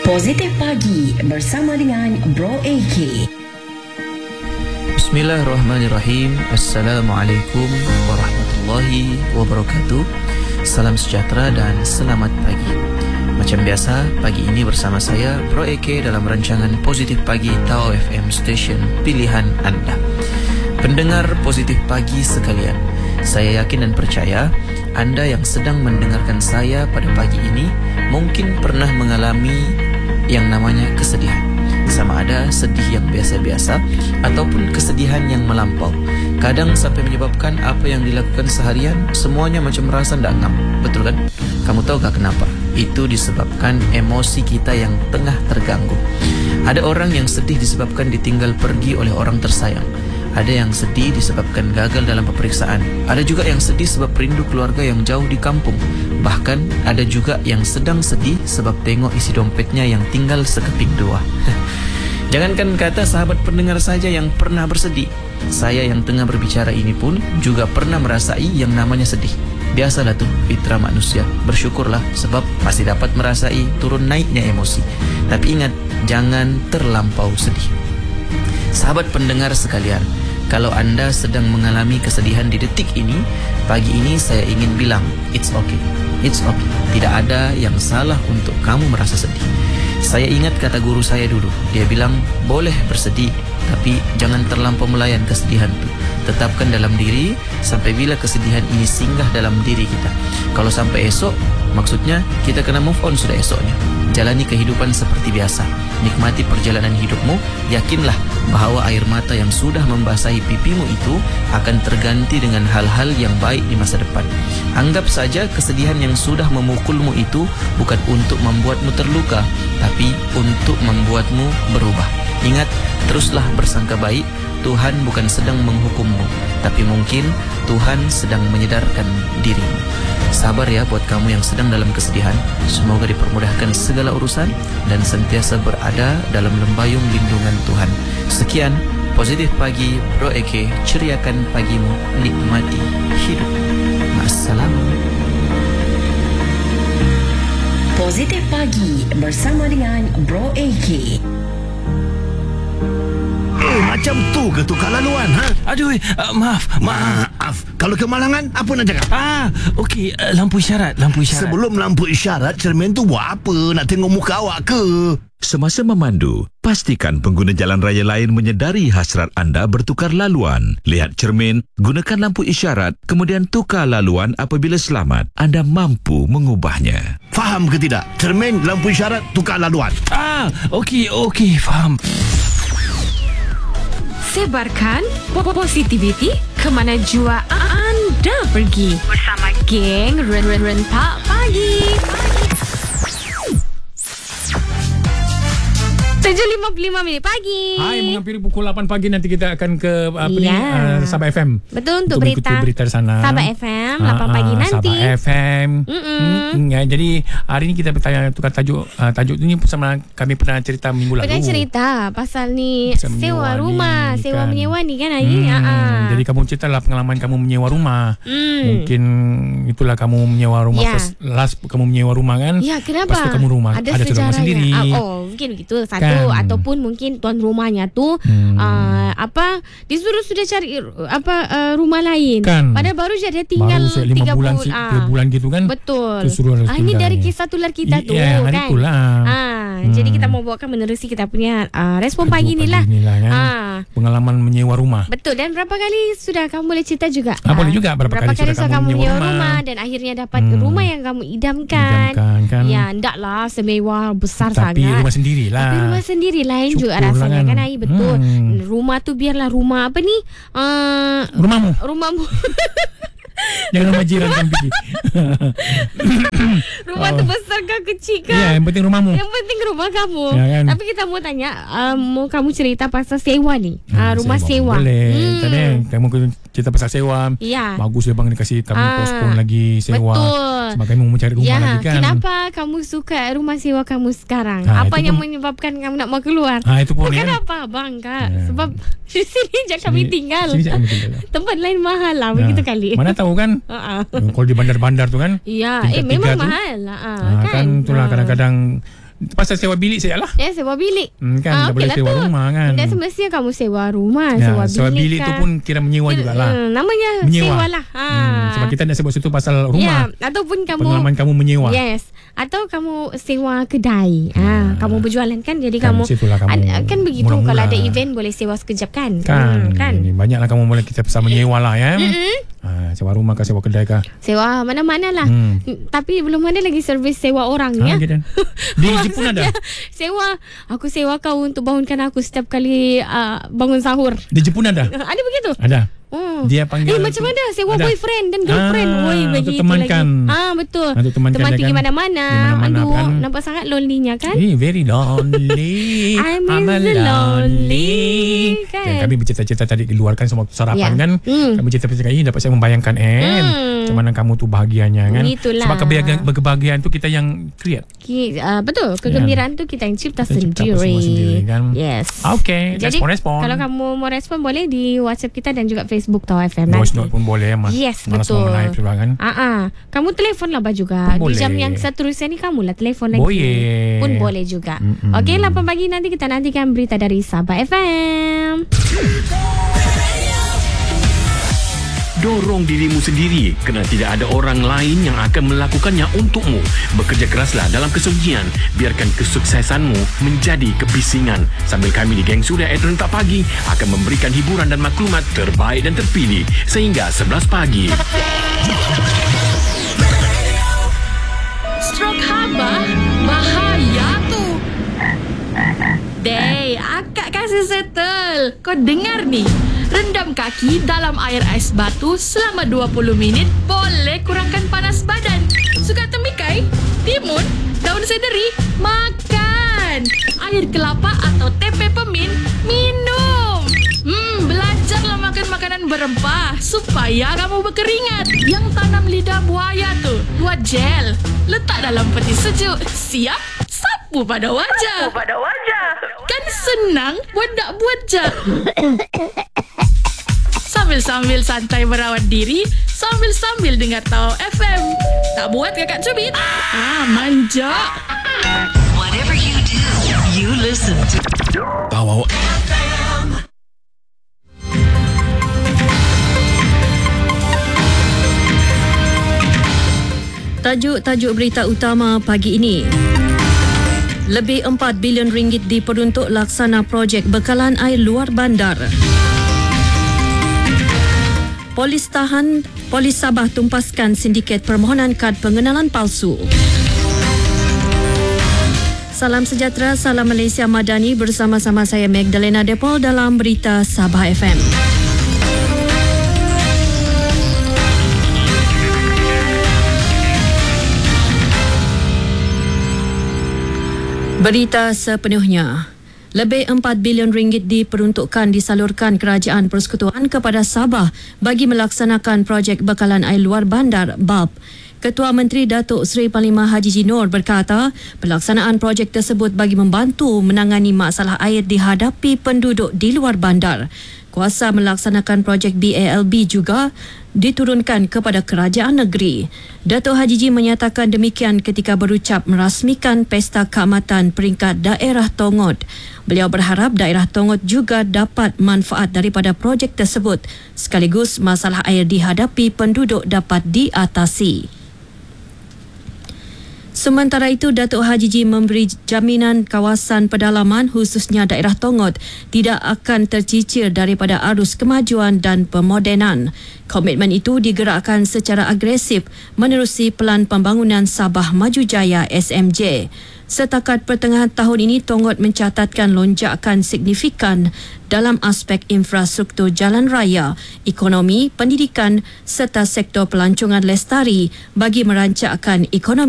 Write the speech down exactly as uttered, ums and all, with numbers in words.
Positif Pagi bersama dengan Bro A K. Bismillahirrahmanirrahim. Assalamualaikum warahmatullahi wabarakatuh. Salam sejahtera dan selamat pagi. Macam biasa, pagi ini bersama saya Bro A K dalam rancangan Positif Pagi Tau F M Station pilihan anda. Pendengar Positif Pagi sekalian, saya yakin dan percaya anda yang sedang mendengarkan saya pada pagi ini mungkin pernah mengalami yang namanya kesedihan. Sama ada sedih yang biasa-biasa ataupun kesedihan yang melampau. Kadang sampai menyebabkan apa yang dilakukan seharian semuanya macam merasa tidak ngam. Betul kan? Kamu tahu gak kenapa? Itu disebabkan emosi kita yang tengah terganggu. Ada orang yang sedih disebabkan ditinggal pergi oleh orang tersayang. Ada yang sedih disebabkan gagal dalam peperiksaan. Ada juga yang sedih sebab rindu keluarga yang jauh di kampung. Bahkan ada juga yang sedang sedih sebab tengok isi dompetnya yang tinggal sekeping dua. Jangankan kata sahabat pendengar saja yang pernah bersedih, saya yang tengah berbicara ini pun juga pernah merasai yang namanya sedih. Biasalah tuh fitrah manusia. Bersyukurlah sebab masih dapat merasai turun naiknya emosi. Tapi ingat, jangan terlampau sedih. Sahabat pendengar sekalian, kalau anda sedang mengalami kesedihan di detik ini, pagi ini saya ingin bilang, it's okay, it's okay. Tidak ada yang salah untuk kamu merasa sedih. Saya ingat kata guru saya dulu, dia bilang, boleh bersedih, tapi jangan terlampau melayan kesedihan itu. Tetapkan dalam diri sampai bila kesedihan ini singgah dalam diri kita. Kalau sampai esok, maksudnya kita kena move on sudah esoknya. Jalani kehidupan seperti biasa. Nikmati perjalanan hidupmu. Yakinlah bahawa air mata yang sudah membasahi pipimu itu akan terganti dengan hal-hal yang baik di masa depan. Anggap saja kesedihan yang sudah memukulmu itu bukan untuk membuatmu terluka, tapi untuk membuatmu berubah. Ingat, teruslah bersangka baik. Tuhan bukan sedang menghukummu, tapi mungkin Tuhan sedang menyedarkan dirimu. Sabar ya buat kamu yang sedang dalam kesedihan. Semoga dipermudahkan segala urusan dan senantiasa berada dalam lembayung lindungan Tuhan. Sekian, Positif Pagi Bro A K, ceriakan pagimu, nikmati hidup. Assalam. Positif Pagi bersama dengan Bro A K. Eh, macam tu ke tukar laluan, ha? Aduh, uh, maaf, maaf. Maaf. Kalau kemalangan, apa nak cakap? Ah, okey, uh, lampu isyarat, lampu isyarat. Sebelum lampu isyarat, cermin tu buat apa? Nak tengok muka awak ke? Semasa memandu, pastikan pengguna jalan raya lain menyedari hasrat anda bertukar laluan. Lihat cermin, gunakan lampu isyarat, kemudian tukar laluan apabila selamat. Anda mampu mengubahnya. Faham ke tidak? Cermin, lampu isyarat, tukar laluan. Ah, okey, okey, faham. Sebarkan positivity ke mana jua anda pergi bersama geng Rentak Pagi. tujuh lima puluh lima minit pagi. Hai, menghampiri pukul lapan pagi nanti kita akan ke apa ya. ni uh, Sabah F M. Betul, untuk, untuk berita berita di sana. Sabah F M lapan pagi uh, uh, nanti. Sabah F M. Mm-mm. Ya, jadi hari ni kita bertanya tukar tajuk. Uh, tajuk ni sama kami pernah cerita minggu lalu. Pernah cerita pasal ni pasal sewa rumah, ni, sewa kan. menyewa ni kan Ayi. Hmm, uh-uh. Jadi kamu ceritalah pengalaman kamu menyewa rumah. Hmm. Mungkin itulah kamu menyewa rumah Ya. first, last kamu menyewa rumah kan? Ya, kenapa? Lepas tu kamu rumah ada, ada rumah sendiri. Uh, oh, mungkin begitu satu, Kan. ataupun mungkin tuan rumahnya tu Hmm. uh, apa disuruh sudah cari apa uh, rumah lain. Kan. Padahal baru je dia tinggal baru lima tiga bulan, puluh, si, tiga ah. bulan gitu kan. Betul. Tu suruh Ah, ini tinggal dari ni. kisah tular kita I, tu ya, kan. itulah. Ah, Hmm. jadi kita mau bawakan menerusi kita punya uh, respon Tajuk pagi ni lah. ni lah kan. Ah. Pengalaman menyewa rumah. Betul. Dan berapa kali sudah kamu boleh cerita juga? Ah, boleh juga. Berapa berapa kali kali sudah sudah kamu kamu menyewa menyewa rumah, rumah dan akhirnya dapat Hmm. rumah yang kamu idamkan. Idamkan, kan. Ya, ndaklah semewah besar Tapi sangat. rumah sendirilah. Tapi rumah sendiri lain juga Syukurlah rasanya kan. kan, Ai, betul. Hmm. Rumah tu biarlah rumah apa ni? Uh, Rumahmu. rumahmu. Jangan rumah jiran kan pergi. Rumah tu besar ke kecil ke? Ya, yang penting rumahmu. Yang penting rumah kamu. Ya, kan? Tapi kita mau tanya, uh, mau kamu cerita pasal sewa ni. Ah, Uh, rumah sewa. Boleh. Hmm. Tadi kamu cerita pasal sewa. Ya. Bagus dia bang dia kasih kamu Ah, postpone lagi sewa. betul. Sebab kamu mau cari rumah Ya, lagi kan. kenapa kamu suka rumah sewa kamu sekarang? Ah, apa itu yang pun- menyebabkan kamu nak mau keluar? Ah, itu pun Bukan kan. apa bang kak, Ya. sebab di sini je kami tinggal. Sini je kami tinggal. Tempat lain mahal lah, Ya. begitu kali. Mana tahu kan. Uh-uh. Kalau di bandar-bandar tu kan. Ya, tingkat eh tiga memang tu. mahal lah. Ah, kan itulah Ah. kadang-kadang Pasal sewa bilik saya lah. Ya, sewa bilik. Hmm, kan, Ah, tak okey boleh lah sewa tu. rumah kan. Dan semestinya kamu sewa rumah, Ya, sewa bilik sewa bilik kan. tu pun kira menyewa Kira- jugalah. hmm, namanya Menyewa. sewa lah. Ha. Hmm, sebab kita nak sebut situ pasal Ya, rumah. ataupun kamu Pengalaman kamu menyewa. Yes. Atau kamu sewa kedai. Ha, kamu berjualan kan. Jadi Kan, kamu, situlah kamu an- kan begitu mula-mula. kalau ada event boleh sewa sekejap kan. Kan, Hmm, kan. Ini banyaklah kamu boleh kita pasal menyewa lah ya. Ha, sewa rumah ke sewa kedai ke. Sewa mana-mana lah. Hmm. Hmm, Tapi belum ada lagi servis sewa orang Ha, ya. gitu. Di Jepun ada. Sewa. Aku sewa kau untuk bangunkan aku setiap kali uh, bangun sahur. Di Jepun ada. Ada begitu? Ada. Oh. Dia panggil Eh macam untuk- mana sewa ada. boyfriend dan girlfriend. Ah, Woi untuk begitu temankan. lagi. Ah betul. Untuk temankan Teman dia pergi kan. mana-mana. Di mana-mana Aduh, kan. nampak sangat lonely-nya kan? Eh, very lonely. I'm I'm a lonely, lonely. kan? Dan kami bercita-cita tadi keluarkan semua sarapan Ya. kan. Hmm. Kami cerita-cerita ini dapat saya membayangkan kan. Hmm. Macam mana kamu tu bahagianya kan. Itulah. Sebab kebahagiaan, kebahagiaan tu kita yang create. Ki, uh, betul. Kegembiraan tu kita yang cipta Kita cipta apa sendiri. semua sendiri, kan? Yes. Okay, Jadi respon-respon. kalau kamu mau respon boleh di WhatsApp kita dan juga Facebook Tau F M Voice nanti. note pun boleh mas. Yes, Malas betul. mau menaip pula kan. Ah, ah. Kamu telefon lah bah juga. Pun Di jam boleh. yang seterusnya ni kamu lah telefon lagi. Boleh. Pun boleh juga. Mm-mm. Okey, lapan pagi nanti kita nantikan berita dari Sabah F M. Dorong dirimu sendiri kerana tidak ada orang lain yang akan melakukannya untukmu. Bekerja keraslah dalam kesunyian. Biarkan kesuksesanmu menjadi kebisingan. Sambil kami di Geng Suria at Rentak Pagi akan memberikan hiburan dan maklumat terbaik dan terpilih sehingga sebelas pagi. Stroke haba bahaya tu. Dey, akak kasih settle. Kau dengar ni. Rendam kaki dalam air ais batu selama dua puluh minit boleh kurangkan panas badan. Suka temikai? Timun? Daun seledri? Makan. Air kelapa atau teh peppermint? Minum. Hmm, belajarlah makan makanan berempah supaya kamu berkeringat. Yang tanam lidah buaya tu, buat gel. Letak dalam peti sejuk. Siap? Sapu pada wajah. Sapu pada wajah. Kan senang buat tak buat je. Sambil-sambil santai merawat diri, sambil-sambil dengar Tau F M. Tak buat kakak cubit? Ah, manja. Whatever you do, you listen to Tau Tajuk-tajuk berita utama pagi ini. Lebih empat bilion ringgit diperuntuk laksana projek bekalan air luar bandar. Polis tahan, Polis Sabah tumpaskan sindiket permohonan kad pengenalan palsu. Salam sejahtera, salam Malaysia Madani, bersama-sama saya Magdalena Depol dalam berita Sabah F M. Berita sepenuhnya. Lebih empat bilion ringgit diperuntukkan disalurkan Kerajaan Persekutuan kepada Sabah bagi melaksanakan projek bekalan air luar bandar B A P. Ketua Menteri Datuk Seri Panglima Haji Jinor berkata, pelaksanaan projek tersebut bagi membantu menangani masalah air dihadapi penduduk di luar bandar. Kuasa melaksanakan projek B A L B juga diturunkan kepada kerajaan negeri. Datuk Haji Ji menyatakan demikian ketika berucap merasmikan Pesta Keamatan Peringkat Daerah Tongot. Beliau berharap daerah Tongot juga dapat manfaat daripada projek tersebut sekaligus masalah air dihadapi penduduk dapat diatasi. Sementara itu, Datuk Haji Ji memberi jaminan kawasan pedalaman khususnya daerah Tongot tidak akan tercicir daripada arus kemajuan dan pemodenan. Komitmen itu digerakkan secara agresif menerusi Pelan Pembangunan Sabah Maju Jaya S M J. Setakat pertengahan tahun ini, Tongot mencatatkan lonjakan signifikan dalam aspek infrastruktur jalan raya, ekonomi, pendidikan serta sektor pelancongan lestari bagi merancakkan ekonomi